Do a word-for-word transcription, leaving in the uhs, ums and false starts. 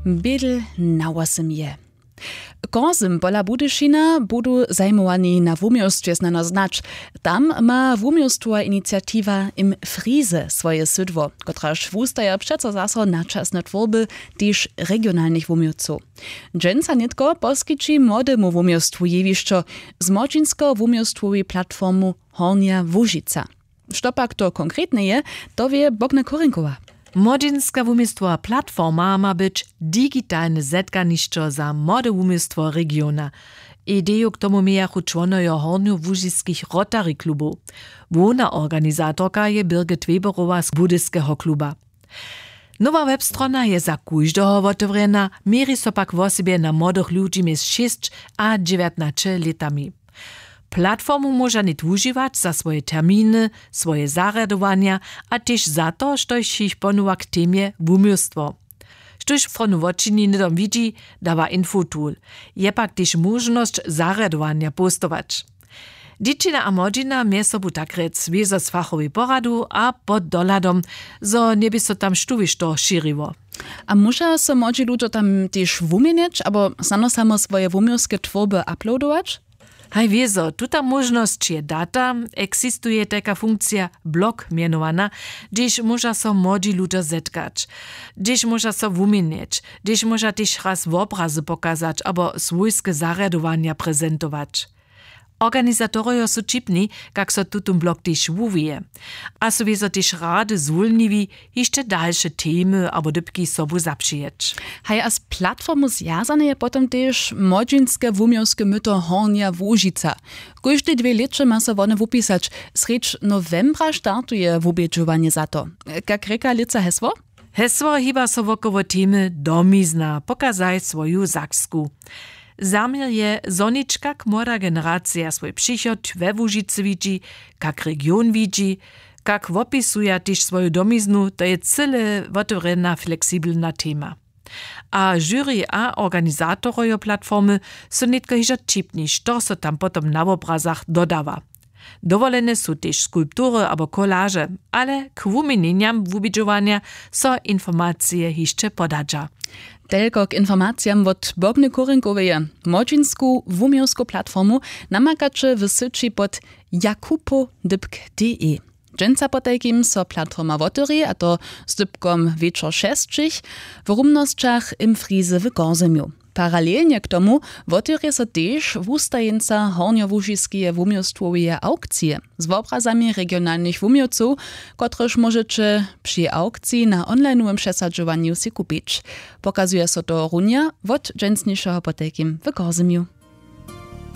Bědl na osem je. Korzym pola Budyšina budu zajmowani na wumiostwie znano znać. Tam ma wumiostwa inicjatywa im Frize swoje sydwo, kotraż wustaja przeco zaso na czasne twórby też regionalnych wumiostwów. Dżęca nitko poskici młodemu wumiostwu jewiszczo z moczynsko-wumiostwowej platformu Hornia Łužica. Štopak to konkretne je, to wie Bogna Korinkowa. Młodzinska wumiestwowa platforma ma być digitalne zetkanišćo za młode wumiestwo regiona. Ideju k tomu mijachu čłonojo Hornju Łužickich Rotary klubów. Wona organizatorka je Birgit Weberowa z Budyskiego kluba. Nowa webstrona je za kóždoho otewrena, mieri so pak w osobie na młodych ludzi między sześć a dziewiętnaście latami. Platformu można nicht używać za swoje terminy, swoje zarjadowania, a też za to, że ich ponuwa k temie wumiostwo. Štož fronu wočini nedom widzi, dawa infotool. Je pak też możność zarjadowania postować. Dziecina a młodzina mie sobu tak rec wiezo z fachowej poradu a pod doladom, zo nie by so tam štuwišto širiło. A muszę so młodzi ludzie tam też wumieniać, abo samo samo swoje wumioskie twórby uploadować? Haj wiezo, tuta możność je data, eksistuje taka funkcja blog mianowana, gdzieś można so młodzi ludzie zetkać, gdzieś można so wumieniać, gdzieś można też raz w obrazy pokazać, abo swójskie zarjadowania prezentować. Organizatorio su čipni, kak so tutum blog też wuvije. A so wiezo też rady zwolniwi, jeszcze dalsze temy abo dybki sobu zapřijeć. Haj as platformu zjazane je potom też młodzieńskie wumiowskie myto Hornia Łužica. Każde dwie licze ma so one wupisać. Srecz novembra startuje wubieđovanie za to. Kak reka lica hesło? Hesło hiba so wokoło temy domizna, pokazaj swoju zaksku. Zamiar je zonička k młoda generacja swój przychod we Łužicy widzi, kak region widzi, kak wopisuja też swoją domiznu, to je cyle otvorena fleksibelna tema. A jury a organizatorojo platformy są nitko hižo čipni, što so tam potom na obrazach dodawa. Dowolene są też skulptury albo kolaże, ale k wumienieniam wubidżowania so informacje jeszcze podadża. Tylko k informacjam od Bogny Korinkowej młodzinsku wumiowską platformu namakacie w syci pod jakupo dybk kropka de. Dżęca potajkim so platforma wotery, a to z dybkom wieczor sześcich, w rumnościach im Frize w Korzemiu. Paralelnie k tomu wotery so też wustajeńca horniowo-łužickie wumiostwowe aukcje z obrazami regionalnych wumiowców, kotreż możecie przy aukcji na online'owym przesadzowaniu si kupić. Pokazuje so to runia od dżęcniejszego potajkim w Korzemiu.